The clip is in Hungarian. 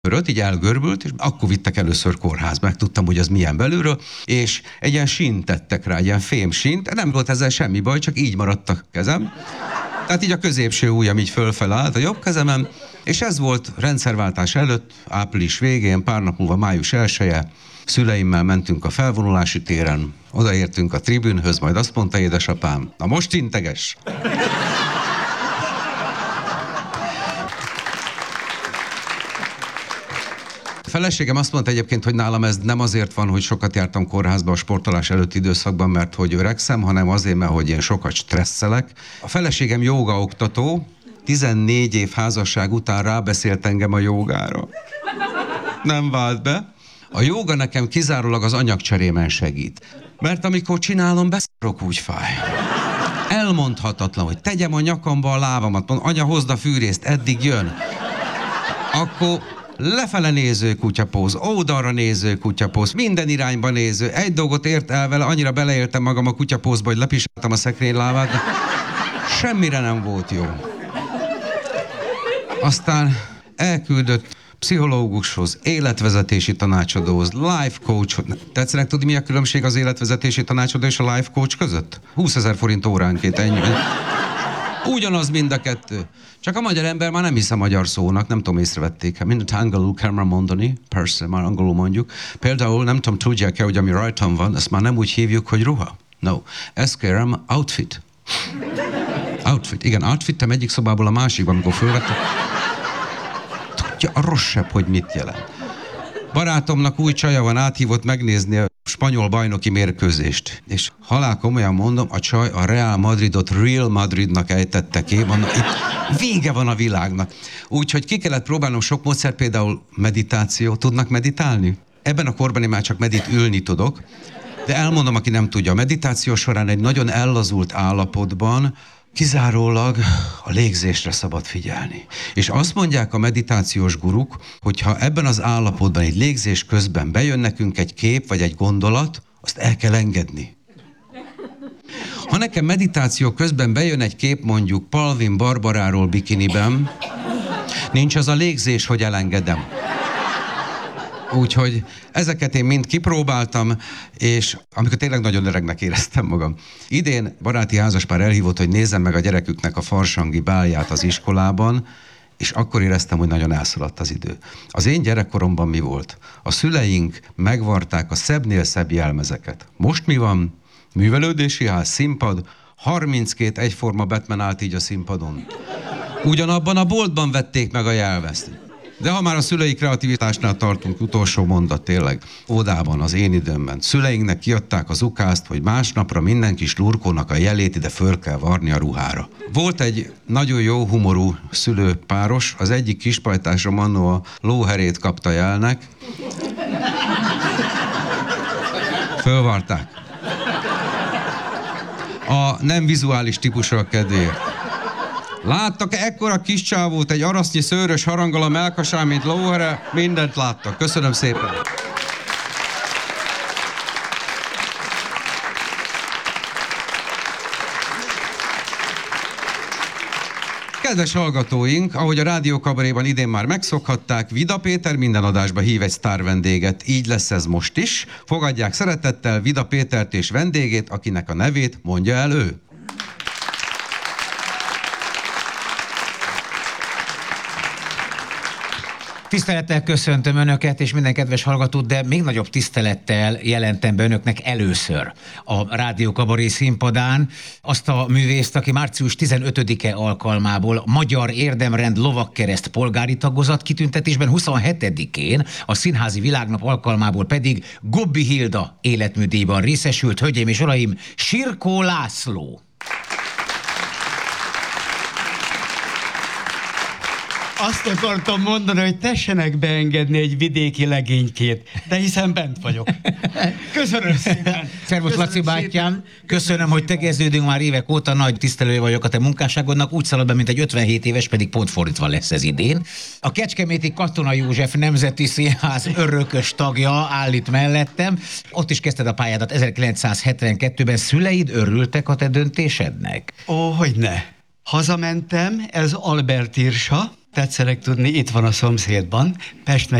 így elgörbült, és akkor vittek először kórházba, megtudtam, hogy az milyen belülről, és egy ilyen sínt tettek rá, egy ilyen fémsínt, nem volt ezzel semmi baj, csak így maradt a kezem. Tehát így a középső ujjam így fölfele állt a jobb kezemen, és ez volt rendszerváltás előtt, április végén, pár nap múlva május 1-e, szüleimmel mentünk a felvonulási téren, odaértünk a tribünhöz, majd azt mondta édesapám, na most integes! A feleségem azt mondta egyébként, hogy nálam ez nem azért van, hogy sokat jártam kórházba a sportolás előtti időszakban, mert hogy öregszem, hanem azért, mert hogy én sokat stresszelek. A feleségem jógaoktató, 14 év házasság után rábeszélt engem a jógára. Nem vált be. A jóga nekem kizárólag az anyagcserémen segít. Mert amikor csinálom, beszarok, úgy fáj. Elmondhatatlan, hogy tegyem a nyakamba a lábamat, mondom, anya, hozd a fűrészt, eddig jön. Akkor lefele néző kutyapóz, oldalra néző kutyapóz, minden irányba néző. Egy dolgot ért el vele, annyira beleéltem magam a kutyapózba, hogy lepisáltam a szekrénylábát, de semmire nem volt jó. Aztán elküldött pszichológushoz, életvezetési tanácsadóhoz, life coachhoz. Tetszenek tudni, mi a különbség az életvezetési tanácsadó és a life coach között? 20 000 forint óránként, ennyi. Ugyanaz mind a kettő. Csak a magyar ember már nem hisz a magyar szónak, nem tudom, észrevették. Mindent angolul kell már mondani, persze, már angolul mondjuk. Például nem tudom, tudják-e, hogy ami rajtam van, ezt már nem úgy hívjuk, hogy ruha. No, ezt kérem, outfit. Outfit, igen, outfittem egyik szobából a másikba, amikor fölvettem. Tudja a rosszabb, hogy mit jelent. Barátomnak új csaja van, áthívott megnézni a spanyol bajnoki mérkőzést. És halál komolyan mondom, a csaj a Real Madridot Real Madridnak ejtette ki. Mondom, itt vége van a világnak. Úgyhogy ki kellett próbálnom sok módszer, például meditáció. Tudnak meditálni? Ebben a korban én már csak ülni tudok. De elmondom, aki nem tudja, a meditáció során egy nagyon ellazult állapotban kizárólag a légzésre szabad figyelni. És azt mondják a meditációs guruk, hogyha ebben az állapotban egy légzés közben bejön nekünk egy kép vagy egy gondolat, azt el kell engedni. Ha nekem meditáció közben bejön egy kép mondjuk Palvin Barbaráról bikiniben, nincs az a légzés, hogy elengedem. Úgyhogy ezeket én mind kipróbáltam, és amikor tényleg nagyon öregnek éreztem magam. Idén baráti házaspár elhívott, hogy nézzem meg a gyereküknek a farsangi bálját az iskolában, és akkor éreztem, hogy nagyon elszaladt az idő. Az én gyerekkoromban mi volt? A szüleink megvarták a szebbnél szebb jelmezeket. Most mi van? Művelődési ház, színpad, 32 egyforma Batman állt így a színpadon. Ugyanabban a boltban vették meg a jelmezt. De ha már a szülei kreativitásnál tartunk, utolsó mondat tényleg, ódában, az én időmben. Szüleinknek kiadták az ukázt, hogy másnapra minden kis lurkónak a jelét ide föl kell varni a ruhára. Volt egy nagyon jó humorú szülőpáros, az egyik kispajtásra annó a lóherét kapta jelnek. Fölvarták. A nem vizuális típusra kedvéért. Láttak ekkora kis csávót, egy arasznyi szőrös haranggal a melkasán, mint lóhere? Mindent láttak. Köszönöm szépen. Kedves hallgatóink, ahogy a Rádió Kabaréban idén már megszokhatták, Vida Péter minden adásba hív egy sztár vendéget. Így lesz ez most is. Fogadják szeretettel Vida Pétert és vendégét, akinek a nevét mondja el ő. Tisztelettel köszöntöm Önöket és minden kedves hallgatót, de még nagyobb tisztelettel jelentem be Önöknek először a Rádió Kabaré színpadán azt a művészt, aki március 15-e alkalmából Magyar Érdemrend Lovagkereszt polgári tagozat kitüntetésben, 27-én a Színházi Világnap alkalmából pedig Gobbi Hilda életműdíjban részesült. Hölgyeim és uraim, Sirkó László! Azt akartam mondani, hogy tessenek beengedni egy vidéki legénykét, de hiszen bent vagyok. Köszönöm szépen. Szervusz Laci bátyám, köszönöm, hogy tegeződünk már évek óta, nagy tisztelője vagyok a te munkásságodnak, úgy szalad be, mint egy 57 éves, pedig pont fordítva lesz ez idén. A Kecskeméti Katona József Nemzeti Színház örökös tagja áll itt mellettem. Ott is kezdted a pályádat 1972-ben. Szüleid örültek a te döntésednek? Ó, hogyne. Hazamentem, ez Albert Irsa, Tetszenek tudni, itt van a szomszédban, Pest